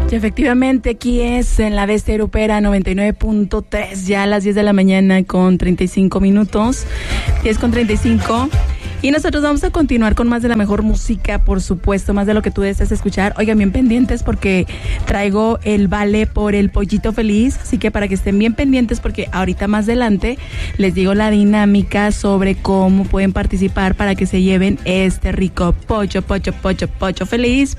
Y efectivamente, aquí es en la Bestia Grupera 99.3, ya a las 10 de la mañana con 35 minutos, 10 con 35. Y nosotros vamos a continuar con más de la mejor música, por supuesto, más de lo que tú deseas escuchar. Oigan, bien pendientes porque traigo el vale por el pollito feliz, así que para que estén bien pendientes porque ahorita más adelante les digo la dinámica sobre cómo pueden participar para que se lleven este rico pollo feliz.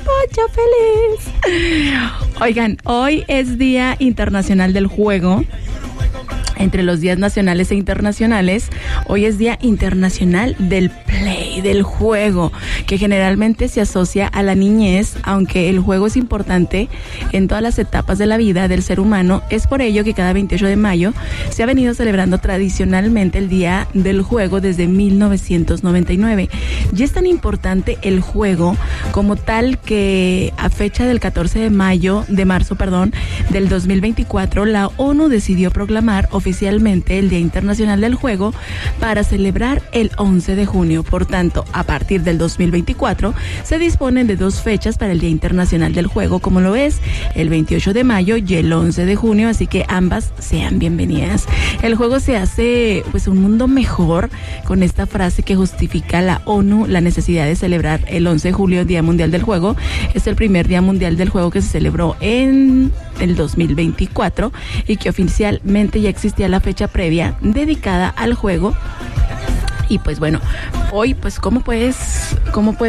Oigan, hoy es Día Internacional del Juego. Entre los días nacionales e internacionales, hoy es Día Internacional del Play, del juego, que generalmente se asocia a la niñez, aunque el juego es importante en todas las etapas de la vida del ser humano. Es por ello que cada 28 de mayo se ha venido celebrando tradicionalmente el Día del Juego desde 1999. Y es tan importante el juego como tal que a fecha del 14 de marzo, del 2024, la ONU decidió proclamar oficialmente el Día Internacional del Juego para celebrar el 11 de junio. Por tanto, a partir del 2024 se disponen de dos fechas para el Día Internacional del Juego, como lo es el 28 de mayo y el 11 de junio, así que ambas sean bienvenidas. El juego se hace pues un mundo mejor con esta frase que justifica la ONU la necesidad de celebrar el 11 de julio, Día Mundial del Juego. Es el primer Día Mundial del Juego que se celebró en el 2024 y que oficialmente ya existía la fecha previa dedicada al juego. Y pues bueno, hoy pues ¿cómo puedes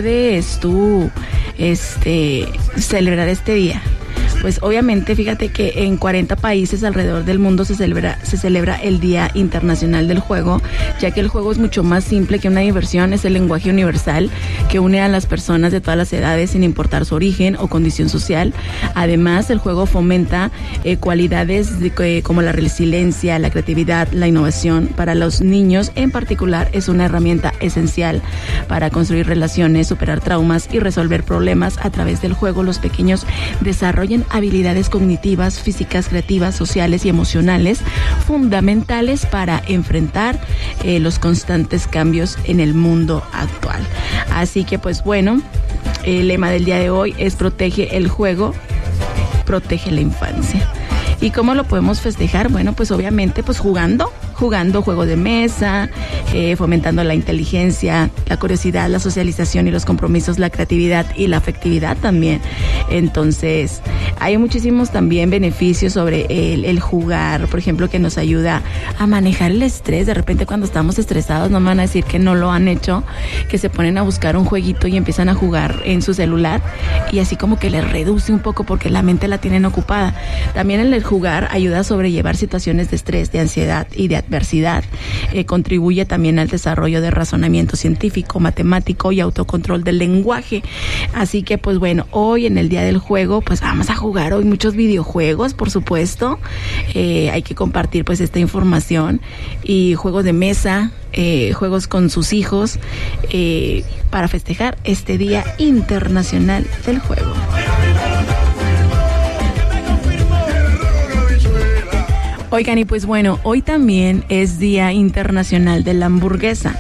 tú celebrar este día? Pues obviamente fíjate que en 40 países alrededor del mundo se celebra el Día Internacional del Juego, ya que el juego es mucho más simple que una diversión, es el lenguaje universal que une a las personas de todas las edades sin importar su origen o condición social. Además, el juego fomenta cualidades como la resiliencia, la creatividad, la innovación. Para los niños en particular es una herramienta esencial para construir relaciones, superar traumas y resolver problemas. A través del juego, los pequeños desarrollan habilidades cognitivas, físicas, creativas, sociales y emocionales fundamentales para enfrentar los constantes cambios en el mundo actual. Así que pues bueno, el lema del día de hoy es protege el juego, protege la infancia. ¿Y cómo lo podemos festejar? Bueno, pues obviamente pues jugando juego de mesa, fomentando la inteligencia, la curiosidad, la socialización y los compromisos, la creatividad y la afectividad también. Entonces, hay muchísimos también beneficios sobre el jugar, por ejemplo, que nos ayuda a manejar el estrés. De repente cuando estamos estresados, no me van a decir que no lo han hecho, que se ponen a buscar un jueguito y empiezan a jugar en su celular y así como que les reduce un poco porque la mente la tienen ocupada. También el jugar ayuda a sobrellevar situaciones de estrés, de ansiedad y de adversidad. Contribuye también al desarrollo de razonamiento científico, matemático y autocontrol del lenguaje. Así que pues bueno, hoy en el Día del Juego pues vamos a jugar hoy muchos videojuegos, por supuesto. Hay que compartir pues esta información y juegos de mesa, juegos con sus hijos para festejar este Día Internacional del Juego. Oigan, y pues bueno, hoy también es Día Internacional de la Hamburguesa.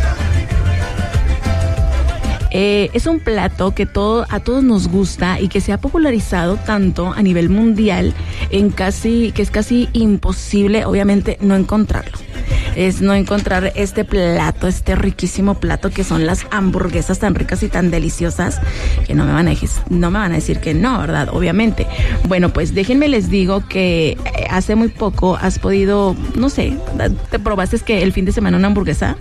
Es un plato que a todos nos gusta y que se ha popularizado tanto a nivel mundial que es casi imposible, obviamente, no encontrarlo. Es no encontrar este riquísimo plato que son las hamburguesas tan ricas y tan deliciosas que no me van a decir que no, ¿verdad? Obviamente. Bueno, pues déjenme les digo que hace muy poco has podido, no sé, ¿te probaste que el fin de semana una hamburguesa?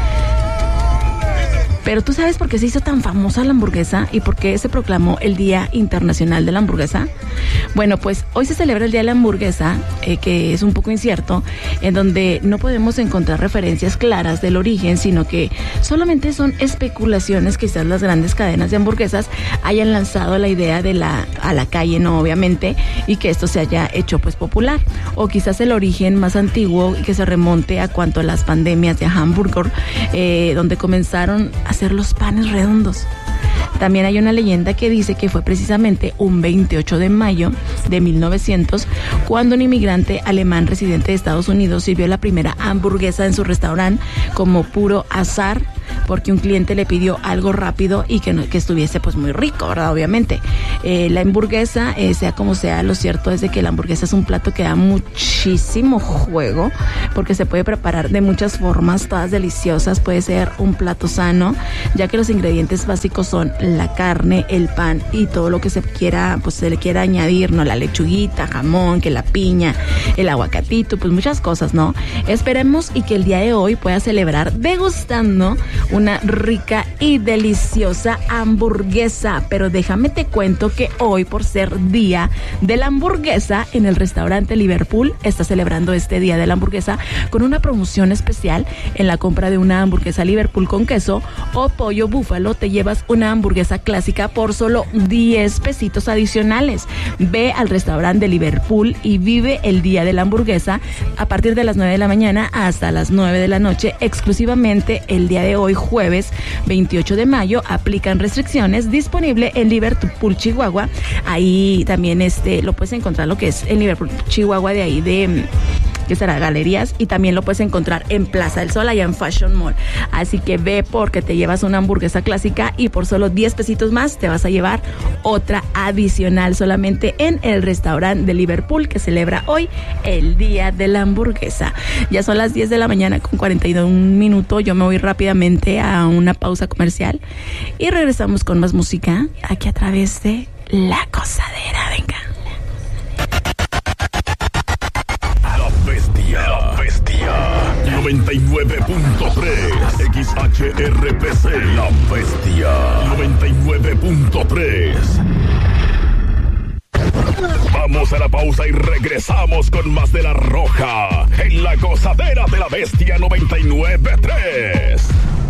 Pero ¿tú sabes por qué se hizo tan famosa la hamburguesa y por qué se proclamó el Día Internacional de la Hamburguesa? Bueno, pues hoy se celebra el Día de la Hamburguesa, que es un poco incierto, en donde no podemos encontrar referencias claras del origen, sino que solamente son especulaciones. Quizás las grandes cadenas de hamburguesas hayan lanzado la idea a la calle, no obviamente, y que esto se haya hecho pues popular. O quizás el origen más antiguo que se remonte a cuanto a las pandemias de Hamburgo, donde comenzaron a hacer los panes redondos. También hay una leyenda que dice que fue precisamente un 28 de mayo de 1900 cuando un inmigrante alemán residente de Estados Unidos sirvió la primera hamburguesa en su restaurante como puro azar, porque un cliente le pidió algo rápido y que estuviese pues muy rico, ¿verdad? Obviamente. La hamburguesa, sea como sea, lo cierto es de que la hamburguesa es un plato que da muchísimo juego, porque se puede preparar de muchas formas, todas deliciosas. Puede ser un plato sano, ya que los ingredientes básicos son la carne, el pan y todo lo que se quiera, pues se le quiera añadir, ¿no? La lechuguita, jamón, que la piña, el aguacatito, pues muchas cosas, ¿no? Esperemos y que el día de hoy pueda celebrar degustando una rica y deliciosa hamburguesa. Pero déjame te cuento que hoy, por ser día de la hamburguesa, en el restaurante Liverpool está celebrando este día de la hamburguesa con una promoción especial. En la compra de una hamburguesa Liverpool con queso o pollo búfalo te llevas una hamburguesa clásica por solo 10 pesitos adicionales. Ve al restaurante de Liverpool y vive el día de la hamburguesa a partir de las 9 de la mañana hasta las 9 de la noche, exclusivamente el día de hoy, jueves 28 de mayo. Aplican restricciones. Disponible en Liverpool, Chihuahua. Ahí también lo puedes encontrar, lo que es en Liverpool, Chihuahua, de ahí de que será Galerías, y también lo puedes encontrar en Plaza del Sol, allá en Fashion Mall. Así que ve, porque te llevas una hamburguesa clásica y por solo 10 pesitos más te vas a llevar otra adicional, solamente en el restaurante de Liverpool, que celebra hoy el día de la hamburguesa. Ya son las 10 de la mañana con 42 minutos. Yo me voy rápidamente a una pausa comercial y regresamos con más música aquí a través de La Cosadera. Venga. La Bestia 99.3 XHRPC. La Bestia 99.3. Vamos a la pausa y regresamos con más de La Roja en La Gozadera de La Bestia 99.3.